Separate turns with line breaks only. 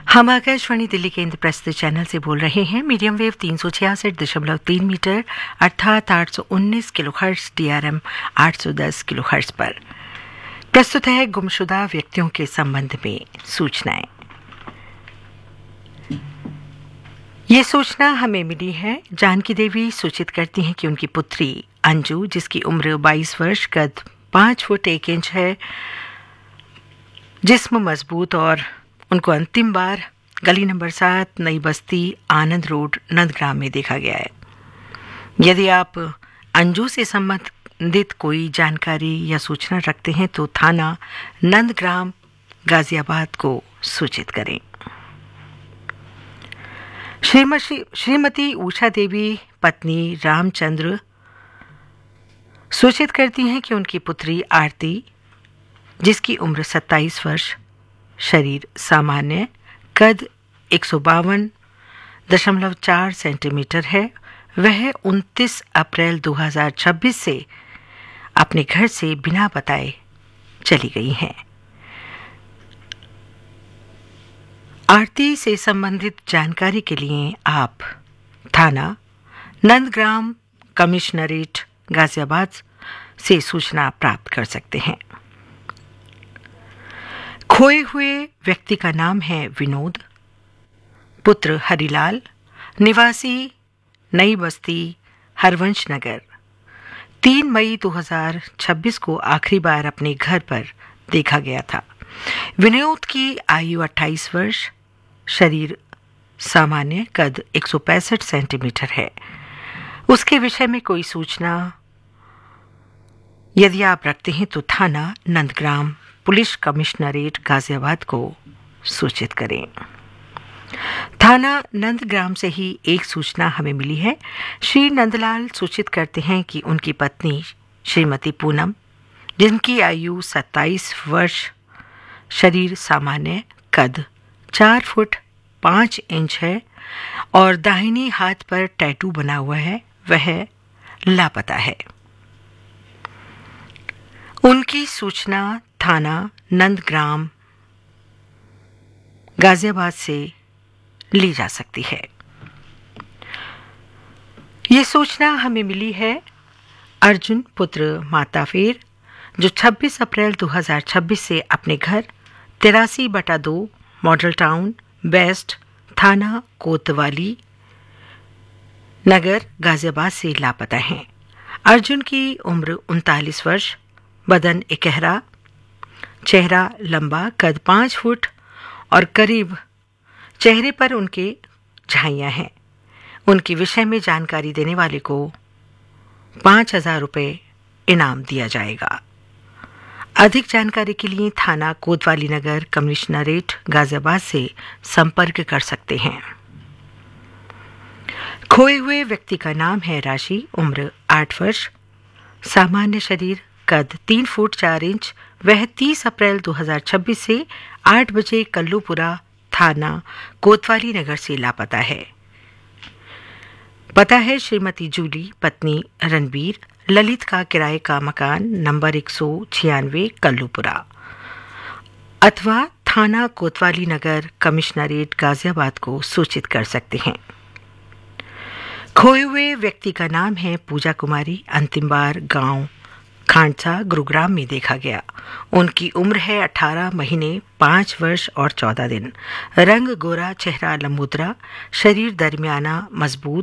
हम आकाशवाणी दिल्ली के इंद्रप्रस्थ चैनल से बोल रहे हैं। मीडियम वेव 366.3 मीटर अर्थात 819 किलोहर्ट्ज, DRM 810 किलोहर्ट्ज पर प्रस्तुत है गुमशुदा व्यक्तियों के संबंध में सूचनाएं। ये सूचना हमें मिली है। जानकी देवी सूचित करती हैं कि उनकी पुत्री अंजू, जिसकी उम्र 22 वर्ष, कद 5 फुट 1 इंच है, जिस्म मजबूत, और उनको अंतिम बार गली नंबर 7, नई बस्ती, आनंद रोड, नंदग्राम में देखा गया है। यदि आप अंजू से संबंधित कोई जानकारी या सूचना रखते हैं तो थाना नंदग्राम, गाजियाबाद को सूचित करें। श्रीमती उषा देवी, पत्नी रामचंद्र, सूचित करती हैं कि उनकी पुत्री आरती, जिसकी उम्र 27 वर्ष, शरीर सामान्य, कद 152.4 सेंटीमीटर है, वह 29 अप्रैल 2026 से अपने घर से बिना बताए चली गई हैं। आरती से संबंधित जानकारी के लिए आप थाना नंदग्राम, कमिश्नरेट, गाजियाबाद से सूचना प्राप्त कर सकते हैं। खोए हुए व्यक्ति का नाम है विनोद, पुत्र हरिलाल, निवासी नई बस्ती, हरवंश नगर। 3 मई 2026 को आखिरी बार अपने घर पर देखा गया था। विनोद की आयु 28 वर्ष, शरीर सामान्य, कद 165 सेंटीमीटर है। उसके विषय में कोई सूचना यदि आप रखते हैं तो थाना नंदग्राम, पुलिस कमिश्नरेट, गाजियाबाद को सूचित करें। थाना नंदग्राम से ही एक सूचना हमें मिली है। श्री नंदलाल सूचित करते हैं कि उनकी पत्नी श्रीमती पूनम, जिनकी आयु 27 वर्ष, शरीर सामान्य, कद 4 फुट 5 इंच है और दाहिनी हाथ पर टैटू बना हुआ है, वह लापता है। उनकी सूचना थाना नंदग्राम, गाजियाबाद से ली जा सकती है। ये सूचना हमें मिली है अर्जुन, पुत्र माताफेर, जो 26 अप्रैल 2026 से अपने घर 83/2 मॉडल टाउन वेस्ट, थाना कोतवाली नगर, गाजियाबाद से लापता हैं। अर्जुन की उम्र 39 वर्ष, बदन इकहरा, चेहरा लंबा, कद 5 फुट और करीब चेहरे पर उनके झाइयां हैं। उनके विषय में जानकारी देने वाले को 5,000 रुपये इनाम दिया जाएगा। अधिक जानकारी के लिए थाना कोतवाली नगर, कमिश्नरेट, गाजियाबाद से संपर्क कर सकते हैं। खोए हुए व्यक्ति का नाम है राशि, उम्र 8 वर्ष, सामान्य शरीर, कद 3 फुट 4 इंच। वह 30 अप्रैल 2026 से 8 बजे कल्लूपुरा, थाना कोतवाली नगर से लापता है। पता है श्रीमती जूली, पत्नी रणबीर, ललित का किराए का मकान, नंबर 196, कल्लूपुरा, अथवा थाना कोतवाली नगर, कमिश्नरेट, गाजियाबाद को सूचित कर सकते हैं। खोए हुए व्यक्ति का नाम है पूजा कुमारी, अंतिम बार गांव खांडसा, गुरुग्राम में देखा गया। उनकी उम्र है 18 महीने 5 वर्ष और 14 दिन। रंग गोरा, चेहरा लंबोदरा, शरीर दरमियाना, मजबूत,